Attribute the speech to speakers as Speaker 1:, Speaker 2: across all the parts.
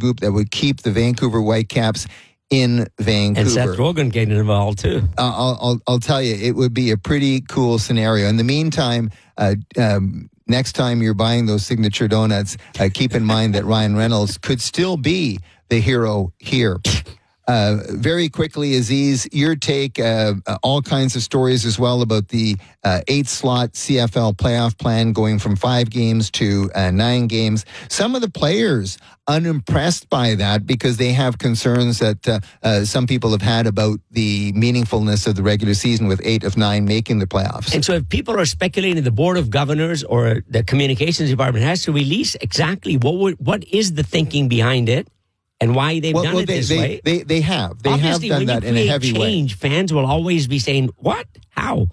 Speaker 1: group that would keep the Vancouver Whitecaps in Vancouver.
Speaker 2: And Seth Rogen getting involved too.
Speaker 1: I'll tell you, it would be a pretty cool scenario. In the meantime, next time you're buying those signature donuts, keep in mind that Ryan Reynolds could still be the hero here. Very quickly, Aziz, your take, all kinds of stories as well about the 8-slot CFL playoff plan going from 5 games to 9 games. Some of the players unimpressed by that because they have concerns that some people have had about the meaningfulness of the regular season with 8 of 9 making the playoffs.
Speaker 2: And so if people are speculating, the Board of Governors or the Communications Department has to release exactly what is the thinking behind it. And why they've done it this way?
Speaker 1: They have. They
Speaker 2: Obviously,
Speaker 1: have done that in a heavy way.
Speaker 2: Fans will always be saying, what? How?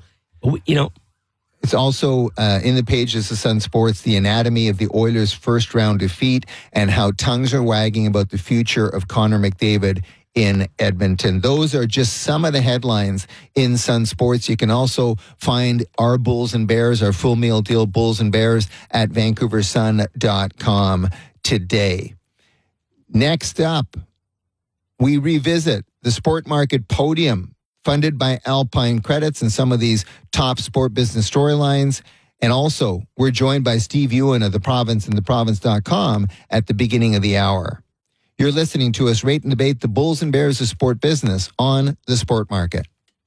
Speaker 1: It's also in the pages of Sun Sports, the anatomy of the Oilers' first-round defeat and how tongues are wagging about the future of Connor McDavid in Edmonton. Those are just some of the headlines in Sun Sports. You can also find our Bulls and Bears, our full meal deal Bulls and Bears at vancouversun.com today. Next up, we revisit the Sport Market Podium, funded by Alpine Credits and some of these top sport business storylines. And also, we're joined by Steve Ewan of The Province and theprovince.com at the beginning of the hour. You're listening to us rate and debate the Bulls and Bears of sport business on the Sport Market.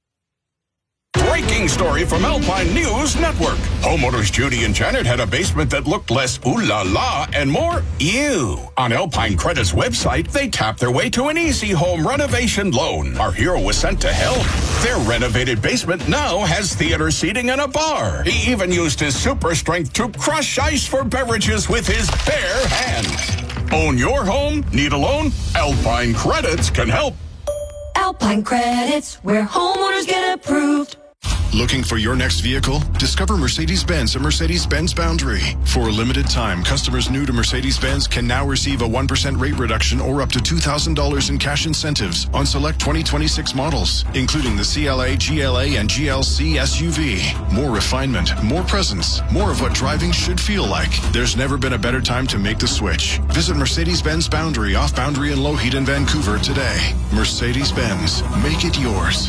Speaker 3: Breaking story from Alpine News Network. Homeowners Judy and Janet had a basement that looked less ooh la la and more ew. On Alpine Credit's website, they tapped their way to an easy home renovation loan. Our hero was sent to help. Their renovated basement now has theater seating and a bar. He even used his super strength to crush ice for beverages with his bare hands. Own your home? Need a loan? Alpine Credits can help.
Speaker 4: Alpine Credits, where homeowners get approved.
Speaker 5: Looking for your next vehicle? Discover Mercedes-Benz at Mercedes-Benz Boundary. For a limited time, customers new to Mercedes-Benz can now receive a 1% rate reduction or up to $2,000 in cash incentives on select 2026 models, including the CLA, GLA, and GLC SUV. More refinement, more presence, more of what driving should feel like. There's never been a better time to make the switch. Visit Mercedes-Benz Boundary off Boundary and Lougheed in Vancouver today. Mercedes-Benz. Make it yours.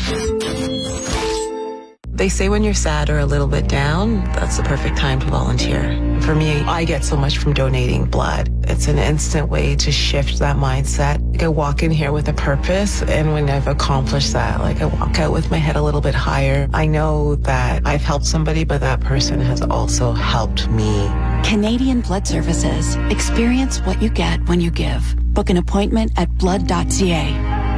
Speaker 6: They say when you're sad or a little bit down, that's the perfect time to volunteer. For me, I get so much from donating blood. It's an instant way to shift that mindset. I walk in here with a purpose, and when I've accomplished that, I walk out with my head a little bit higher. I know that I've helped somebody, but that person has also helped me.
Speaker 7: Canadian Blood Services. Experience what you get when you give. Book an appointment at blood.ca.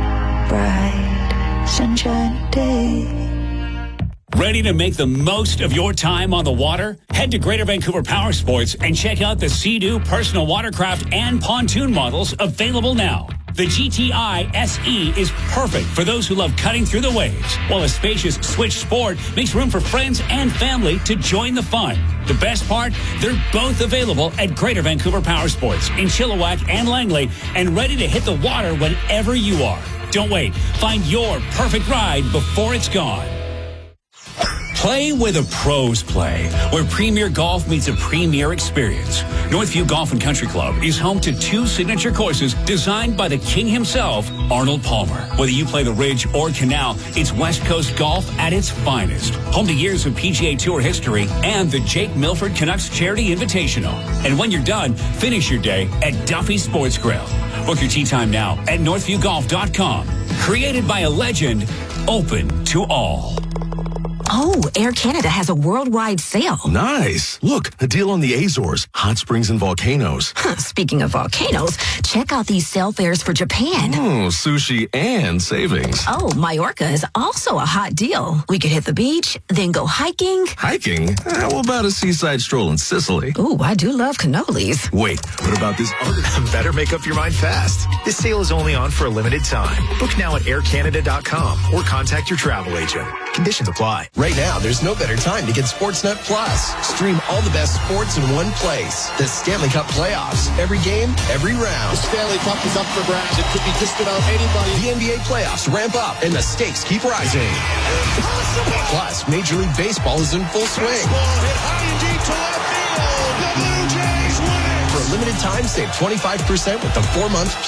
Speaker 4: Bright sunshine day.
Speaker 8: Ready to make the most of your time on the water? Head to Greater Vancouver Power Sports and check out the Sea-Doo personal watercraft and pontoon models available now. The GTI SE is perfect for those who love cutting through the waves, while a spacious Switch Sport makes room for friends and family to join the fun. The best part? They're both available at Greater Vancouver Power Sports in Chilliwack and Langley and ready to hit the water whenever you are. Don't wait. Find your perfect ride before it's gone. Play where the pros play, where Premier Golf meets a premier experience. Northview Golf and Country Club is home to 2 signature courses designed by the king himself, Arnold Palmer. Whether you play the Ridge or Canal, it's West Coast golf at its finest. Home to years of PGA Tour history and the Jake Milford Canucks Charity Invitational. And when you're done, finish your day at Duffy Sports Grill. Book your tee time now at northviewgolf.com. Created by a legend, open to all.
Speaker 9: Oh, Air Canada has a worldwide sale.
Speaker 10: Nice. Look, a deal on the Azores, hot springs and volcanoes.
Speaker 9: Speaking of volcanoes, check out these sale fares for Japan.
Speaker 10: Sushi and savings.
Speaker 9: Oh, Majorca is also a hot deal. We could hit the beach, then go hiking.
Speaker 10: Hiking? How about a seaside stroll in Sicily?
Speaker 9: Ooh, I do love cannolis.
Speaker 10: Wait, what about this other?
Speaker 11: Better make up your mind fast. This sale is only on for a limited time. Book now at aircanada.com or contact your travel agent. Conditions apply.
Speaker 12: Right now, there's no better time to get Sportsnet Plus. Stream all the best sports in one place. The Stanley Cup playoffs. Every game, every round.
Speaker 13: The Stanley Cup is up for grabs. It could be just about anybody.
Speaker 12: The NBA playoffs ramp up and the stakes keep rising. Impossible. Plus, Major League Baseball is in full swing.
Speaker 13: Hit high and deep to left field. The Blue Jays win it.
Speaker 12: For a limited time, save 25% with the 4-month